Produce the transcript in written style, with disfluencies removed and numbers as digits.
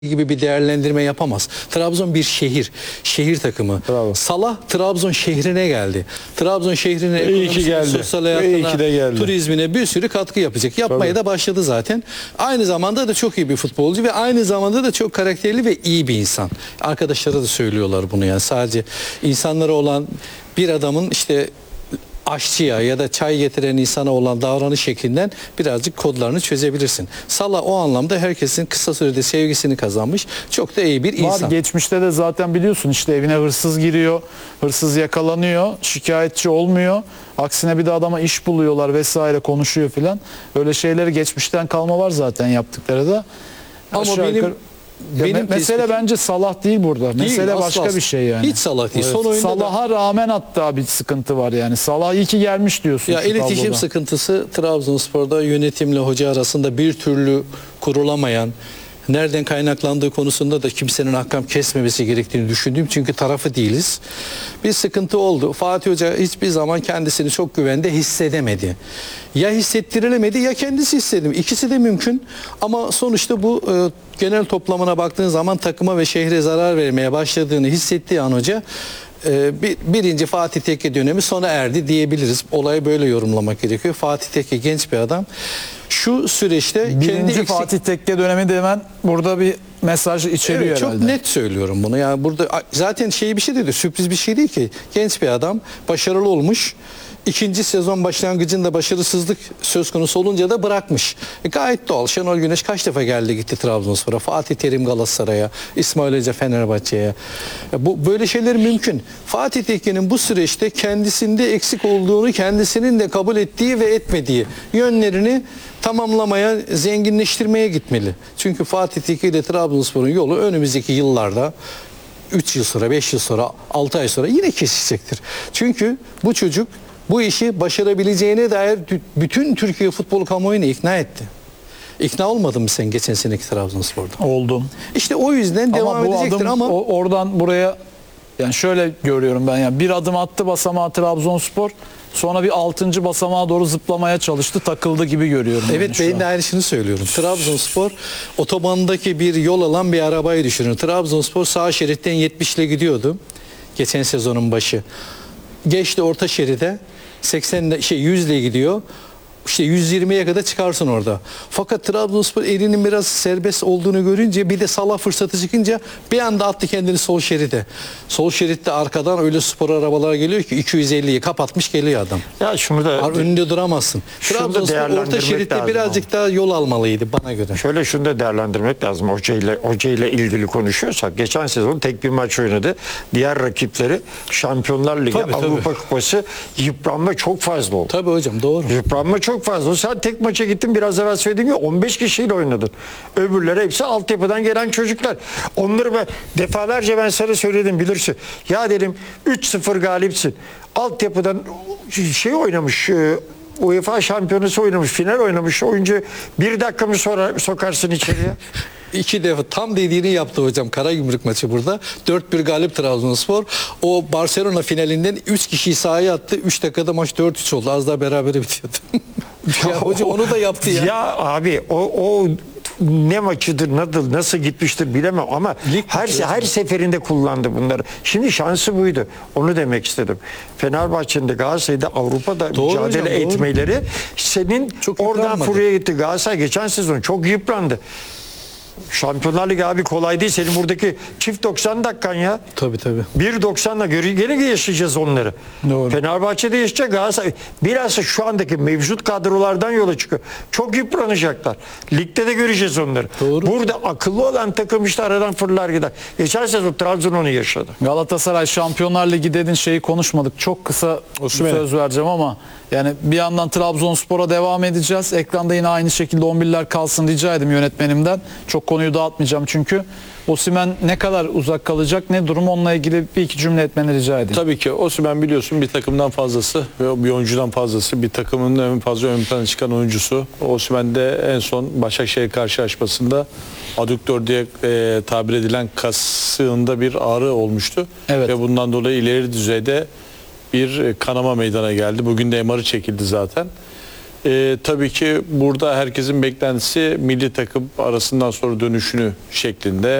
gibi bir değerlendirme yapamaz. Trabzon bir şehir. Şehir takımı. Bravo. Salah Trabzon şehrine geldi. Trabzon şehrine İyi ki geldi. sosyal İyi ki de hayatına, geldi. turizmine bir sürü katkı yapacak. Yapmaya Tabii. da başladı zaten. Aynı zamanda da çok iyi bir futbolcu ve aynı zamanda da çok karakterli ve iyi bir insan. Arkadaşları da söylüyorlar bunu yani. Sadece insanlara olan bir adamın işte aşçıya ya da çay getiren insana olan davranış şeklinden birazcık kodlarını çözebilirsin. Salah o anlamda herkesin kısa sürede sevgisini kazanmış. Çok da iyi bir insan. Var, geçmişte de zaten biliyorsun işte evine hırsız giriyor, hırsız yakalanıyor, şikayetçi olmuyor. Aksine bir de adama iş buluyorlar vesaire, konuşuyor filan. Öyle şeyleri geçmişten kalma var zaten yaptıkları da. Ama Aşağı benim yukarı- mesele tespitim- bence Salah değil burada. Değil, Mesele asla başka asla. bir şey yani. Hiç Salah değil. Son oyunda da Salah'a rağmen hatta bir sıkıntı var yani. Salah iyi ki gelmiş diyorsun. ya şu iletişim tabloda. sıkıntısı Trabzonspor'da yönetimle hoca arasında bir türlü kurulamayan, nereden kaynaklandığı konusunda da kimsenin ahkam kesmemesi gerektiğini düşündüğüm, çünkü tarafı değiliz. Bir sıkıntı oldu. Fatih Hoca hiçbir zaman kendisini çok güvende hissedemedi. Ya hissettirilemedi ya kendisi hissedemedi. İkisi de mümkün ama sonuçta bu genel toplamına baktığın zaman takıma ve şehre zarar vermeye başladığını hissettiği an hoca birinci Fatih Tekke dönemi sona erdi diyebiliriz. Olayı böyle yorumlamak gerekiyor. Fatih Tekke genç bir adam. Şu süreçte kendi Birinci Fatih Tekke dönemi de hemen burada bir mesaj içeriyor Evet, herhalde. çok net söylüyorum bunu. Yani burada zaten bir şey dedi, sürpriz bir şey değil ki. Genç bir adam, başarılı olmuş. İkinci sezon başlangıcında başarısızlık söz konusu olunca da bırakmış. Gayet doğal. Şenol Güneş kaç defa geldi gitti Trabzonspor'a, Fatih Terim Galatasaray'a, İsmail Hoca Fenerbahçe'ye. Bu böyle şeyler mümkün. Fatih Tekke'nin bu süreçte kendisinde eksik olduğunu kendisinin de kabul ettiği ve etmediği yönlerini tamamlamaya, zenginleştirmeye gitmeli. Çünkü Fatih Tekke ile Trabzonspor'un yolu önümüzdeki yıllarda 3 yıl sonra, 5 yıl sonra, 6 ay sonra yine kesişecektir. Çünkü bu çocuk bu işi başarabileceğine dair bütün Türkiye futbol kamuoyunu ikna etti. İkna olmadın mı sen geçen seneki Trabzonspor'da? Oldum. İşte o yüzden devam Ama bu edecektir adım ama oradan buraya, yani şöyle görüyorum ben, yani bir adım attı basamağı Trabzonspor, sonra bir 6. basamağa doğru zıplamaya çalıştı, takıldı gibi görüyorum. evet, yani ben de aynısını söylüyorum. Trabzonspor otobandaki bir yol alan bir arabayı düşünün. Trabzonspor sağ şeritten 70 ile gidiyordu geçen sezonun başı. Geçti orta şeride 100 ile gidiyor. İşte 120'ye kadar çıkarsın orada. Fakat Trabzonspor elinin biraz serbest olduğunu görünce, bir de Salah fırsatı çıkınca bir anda attı kendini sol şeride. Sol şeritte arkadan öyle spor arabalar geliyor ki 250'yi kapatmış geliyor adam. Ya şunu da Önünde duramazsın. Şunu da Trabzonspor orta değerlendirmek şeritte lazım birazcık daha yol almalıydı bana göre. şöyle şunu da değerlendirmek lazım. Hoca ile ilgili konuşuyorsak, geçen sezon tek bir maç oynadı. Diğer rakipleri Şampiyonlar Ligi, Tabii, Avrupa Kupası, yıpranma çok fazla oldu. Tabii hocam, doğru. Yıpranma çok fazla. Sen tek maça gittin, biraz evvel söylediğim gibi 15 kişiyle oynadın. Öbürleri hepsi altyapıdan gelen çocuklar. Onları defalarca ben sana söyledim, bilirsin. Ya dedim 3-0 galipsin. Altyapıdan oynamış, UEFA şampiyonası oynamış, final oynamış oyuncu, bir dakika mı sonra sokarsın içeriye? 2 defa tam dediğini yaptı hocam. Karagümrük maçı burada. 4-1 galip Trabzonspor. O Barcelona finalinden 3 kişiyi sahaya attı. 3 dakikada maç 4-3 oldu. Az daha berabere bitiyordu. Ya hocam onu da yaptı ya. Ya abi o ne maçıdır, nasıl gitmiştir bilemem ama her seferinde kullandı bunları. Şimdi şansı buydu. Onu demek istedim. Fenerbahçe'nin de Galatasaray'da Avrupa'da Doğru mücadele hocam, doğru. etmeleri senin Çok oradan yıpranmadı. furya gitti. Galatasaray geçen sezon çok yıprandı. Şampiyonlar Ligi abi kolay değil. Senin buradaki çift 90 dakikan ya. Tabii. 1.90'la gene yaşayacağız onları. Doğru. Fenerbahçe'de yaşayacak, Galatasaray. Bilhassa şu andaki mevcut kadrolardan yola çıkıyor. Çok yıpranacaklar. Ligde de göreceğiz onları. Doğru. Burada akıllı olan takım işte aradan fırlar gider. Geçen sezon Trabzon onu yaşadı. Galatasaray Şampiyonlar Ligi dedin, şeyi konuşmadık. Çok kısa söz vereceğim ama yani bir yandan Trabzonspor'a devam edeceğiz. Ekranda yine aynı şekilde 11'ler kalsın rica edeyim yönetmenimden. Çok konuyu dağıtmayacağım çünkü. Osimhen ne kadar uzak kalacak, ne durum, onunla ilgili bir iki cümle etmeni rica edeyim. Tabii ki Osimhen biliyorsun bir takımdan fazlası ve bir oyuncudan fazlası, bir takımın en fazla ön plana çıkan oyuncusu. Osimhen de en son Başakşehir karşılaşmasında adüktör diye tabir edilen kasığında bir ağrı olmuştu. Evet. Ve bundan dolayı ileri düzeyde bir kanama meydana geldi. Bugün de MR'ı çekildi zaten. Tabii ki burada herkesin beklentisi milli takım arasından sonra dönüşünü şeklinde.